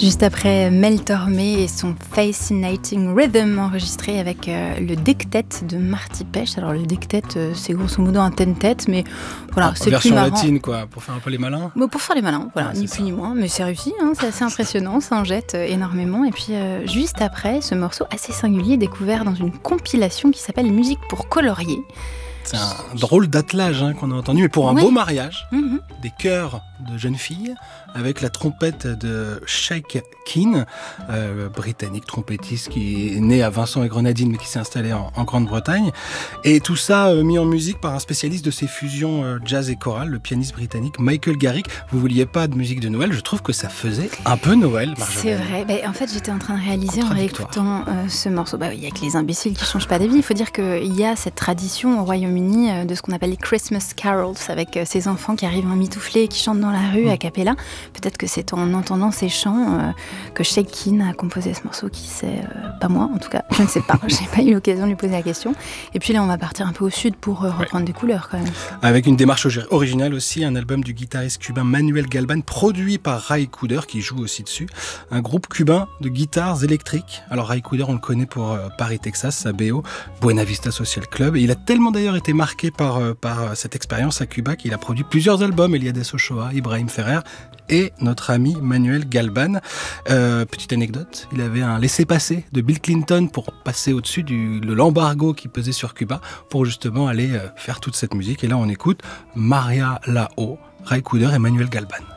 Juste après Mel Tormé et son Fascinating Rhythm enregistré avec le Dictet de Marty Pech. Alors le Dictet, c'est grosso modo un ten-tet, mais voilà, c'est plus marrant. Version latine, quoi, pour faire un peu les malins. Bon, pour faire les malins, voilà, ni plus ni moins, mais c'est réussi, hein, c'est assez impressionnant, ça en jette énormément. Et puis juste après, ce morceau assez singulier découvert dans une compilation qui s'appelle Musique pour colorier. C'est un drôle d'attelage qu'on a entendu, mais pour un beau mariage, des chœurs de jeunes filles avec la trompette de Sheikh Keane, britannique trompettiste qui est né à Vincent-et-Grenadines mais qui s'est installé en Grande-Bretagne. Et tout ça mis en musique par un spécialiste de ces fusions jazz et chorale, le pianiste britannique Michael Garrick. Vous vouliez pas de musique de Noël, je trouve que ça faisait un peu Noël, Marjolaine. C'est vrai, en fait j'étais en train de réaliser en réécoutant ce morceau. Il y a que les imbéciles qui changent pas d'avis. Il faut dire qu'il y a cette tradition au Royaume-Uni de ce qu'on appelle les Christmas carols, avec ces enfants qui arrivent en mitouflé et qui chantent dans la rue a cappella. Peut-être que c'est en entendant ces chants que Sheikh Keane a composé ce morceau, qui sait, pas moi en tout cas, je ne sais pas, j'ai pas eu l'occasion de lui poser la question. Et puis là on va partir un peu au sud pour reprendre des couleurs quand même. Avec une démarche originale aussi, un album du guitariste cubain Manuel Galban, produit par Ray Cooder qui joue aussi dessus, un groupe cubain de guitares électriques. Alors Ray Cooder on le connaît pour Paris, Texas, sa BO, Buena Vista Social Club, et il a tellement d'ailleurs été marqué par cette expérience à Cuba qu'il a produit plusieurs albums, Eliades Ochoa, Ibrahim Ferrer et notre ami Manuel Galban. Petite anecdote, il avait un laissez-passer de Bill Clinton pour passer au-dessus de l'embargo qui pesait sur Cuba pour justement aller faire toute cette musique. Et là on écoute Maria Lao, Ray Cooder et Manuel Galban.